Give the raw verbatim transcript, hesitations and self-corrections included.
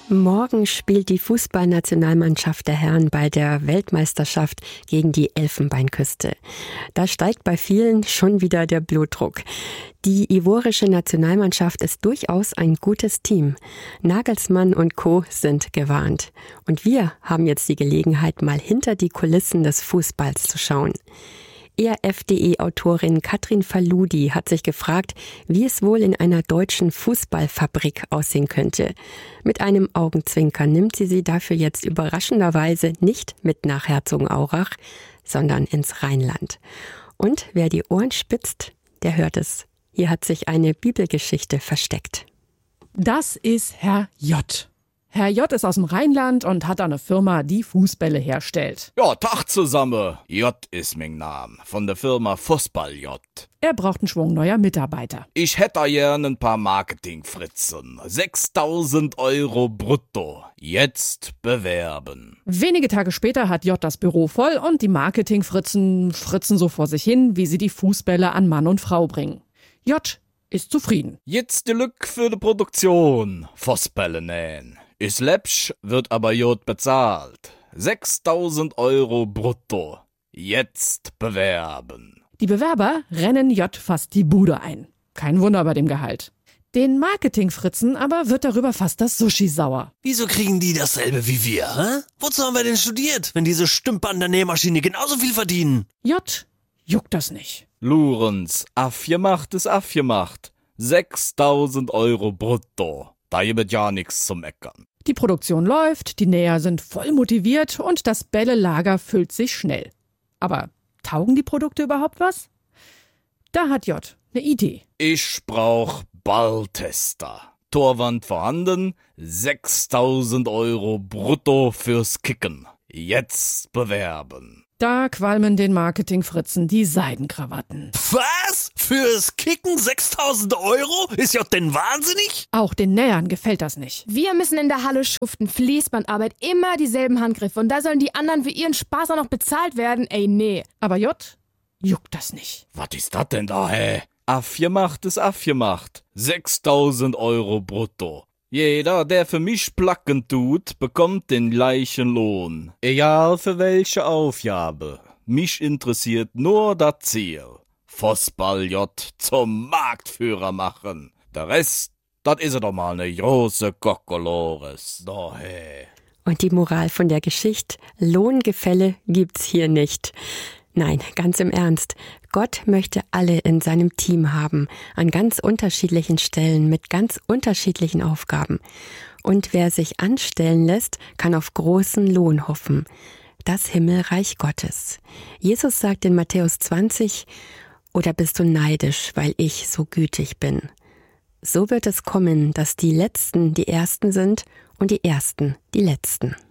Morgen spielt die Fußballnationalmannschaft der Herren bei der Weltmeisterschaft gegen die Elfenbeinküste. Da steigt bei vielen schon wieder der Blutdruck. Die ivorische Nationalmannschaft ist durchaus ein gutes Team. Nagelsmann und Co. sind gewarnt. Und wir haben jetzt die Gelegenheit, mal hinter die Kulissen des Fußballs zu schauen. E R F punkt de-Autorin Katrin Faludi hat sich gefragt, wie es wohl in einer deutschen Fußballfabrik aussehen könnte. Mit einem Augenzwinkern nimmt sie sie dafür jetzt überraschenderweise nicht mit nach Herzogenaurach, sondern ins Rheinland. Und wer die Ohren spitzt, der hört es. Hier hat sich eine Bibelgeschichte versteckt. Das ist Herr J. Herr J. ist aus dem Rheinland und hat eine Firma, die Fußbälle herstellt. Ja, Tag zusammen. J ist mein Name, von der Firma Fußball J. Er braucht einen Schwung neuer Mitarbeiter. Ich hätte gern ein paar Marketingfritzen. sechstausend Euro brutto. Jetzt bewerben. Wenige Tage später hat J das Büro voll und die Marketingfritzen fritzen so vor sich hin, wie sie die Fußbälle an Mann und Frau bringen. J ist zufrieden. Jetzt die Lück für die Produktion. Fußbälle nähen. Ist läppsch, wird aber J bezahlt. sechstausend Euro brutto. Jetzt bewerben. Die Bewerber rennen J fast die Bude ein. Kein Wunder bei dem Gehalt. Den Marketingfritzen aber wird darüber fast das Sushi sauer. Wieso kriegen die dasselbe wie wir, hä? Wozu haben wir denn studiert, wenn diese Stümper an der Nähmaschine genauso viel verdienen? J juckt das nicht. Lorenz, affgemacht ist affgemacht. sechstausend Euro brutto. Da gibt ja nichts zum Meckern. Die Produktion läuft, die Näher sind voll motiviert und das Bällelager füllt sich schnell. Aber taugen die Produkte überhaupt was? Da hat J eine Idee. Ich brauch Balltester. Torwand vorhanden, sechstausend Euro brutto fürs Kicken. Jetzt bewerben. Da qualmen den Marketingfritzen die Seidenkrawatten. Was? Fürs Kicken sechstausend Euro? Ist J denn wahnsinnig? Auch den Nähern gefällt das nicht. Wir müssen in der Halle schuften, Fließbandarbeit, immer dieselben Handgriffe. Und da sollen die anderen für ihren Spaß auch noch bezahlt werden? Ey, nee. Aber J juckt das nicht. Was ist das denn da, hä? Affgemacht ist affgemacht. sechstausend Euro brutto. Jeder, der für mich placken tut, bekommt den gleichen Lohn. Egal für welche Aufgabe. Mich interessiert nur das Ziel. Fußball J zum Marktführer machen. Der Rest, das ist doch mal ne große Kokolores. Da, hey. Und die Moral von der Geschichte: Lohngefälle gibt's hier nicht. Nein, ganz im Ernst. Gott möchte alle in seinem Team haben, an ganz unterschiedlichen Stellen, mit ganz unterschiedlichen Aufgaben. Und wer sich anstellen lässt, kann auf großen Lohn hoffen. Das Himmelreich Gottes. Jesus sagt in Matthäus zwanzig, oder bist du neidisch, weil ich so gütig bin? So wird es kommen, dass die Letzten die Ersten sind und die Ersten die Letzten.